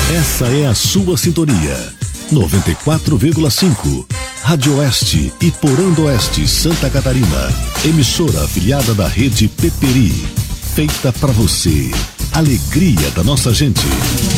Essa é a sua sintonia. 94,5. Rádio Oeste e Porão do Oeste, Santa Catarina. Emissora afiliada da rede Peperi. Feita pra você. Alegria da nossa gente.